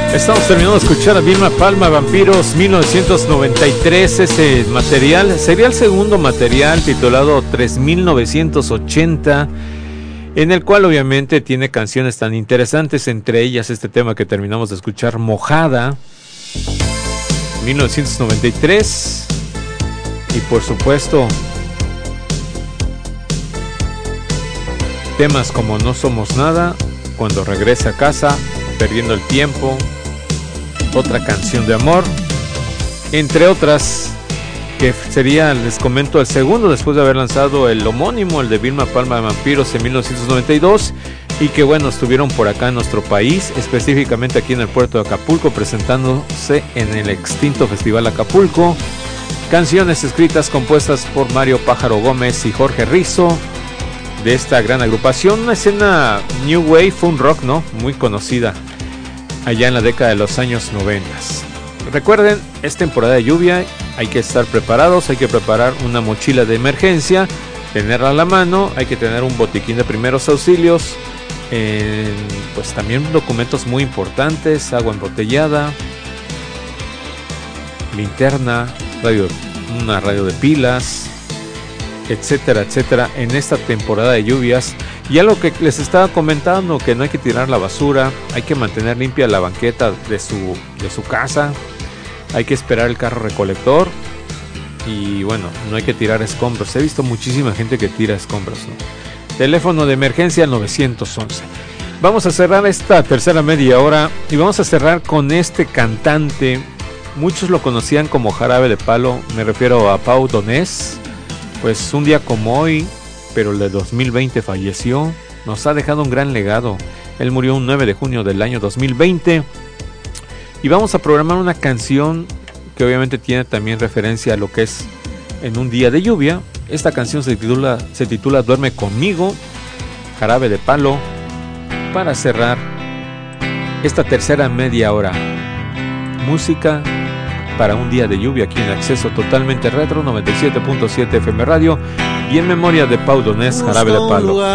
Estamos terminando de escuchar a Vilma Palma, Vampiros 1993. Ese material sería el segundo material, titulado 3980, en el cual obviamente tiene canciones tan interesantes, entre ellas este tema que terminamos de escuchar, Mojada, 1993. Y por supuesto temas como No Somos Nada, Cuando Regrese a Casa, Perdiendo el Tiempo, Otra Canción de Amor, entre otras, que sería, les comento, el segundo después de haber lanzado el homónimo, el de Vilma Palma de Vampiros en 1992, y que bueno, estuvieron por acá en nuestro país, específicamente aquí en el puerto de Acapulco, presentándose en el extinto Festival Acapulco. Canciones escritas, compuestas por Mario Pájaro Gómez y Jorge Rizzo, de esta gran agrupación, una escena New Wave, Funk Rock, ¿no? Muy conocida allá en la década de los años 90. Recuerden, es temporada de lluvia, hay que estar preparados, hay que preparar una mochila de emergencia, tenerla a la mano, hay que tener un botiquín de primeros auxilios, pues también documentos muy importantes, agua embotellada, linterna, una radio de pilas, etcétera, etcétera, en esta temporada de lluvias. Y algo que les estaba comentando, que no hay que tirar la basura, hay que mantener limpia la banqueta de su casa, hay que esperar el carro recolector y bueno, no hay que tirar escombros. He visto muchísima gente que tira escombros, ¿no? Teléfono de emergencia 911. Vamos a cerrar esta tercera media hora y vamos a cerrar con este cantante. Muchos lo conocían como Jarabe de Palo, me refiero a Pau Donés. Pues un día como hoy, pero el de 2020, falleció. Nos ha dejado un gran legado. Él murió un 9 de junio del año 2020. Y vamos a programar una canción que obviamente tiene también referencia a lo que es en un día de lluvia. Esta canción se titula Duerme Conmigo, Jarabe de Palo, para cerrar esta tercera media hora. Música para un día de lluvia aquí en Acceso Totalmente Retro 97.7 FM Radio, y en memoria de Pau Donés, Jarabe de Palo.